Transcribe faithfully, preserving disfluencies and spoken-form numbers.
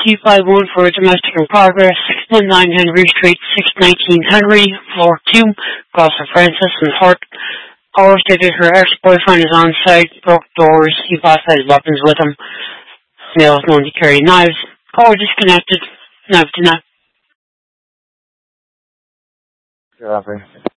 two five one for domestic in progress, six one nine Henry Street, six nineteen Henry, floor two, Gossip Francis and Hart. Caller stated her ex-boyfriend is on site, broke doors, he lost his weapons with him. Male is known to carry knives. Caller disconnected. Knife to knife. Sure, operator.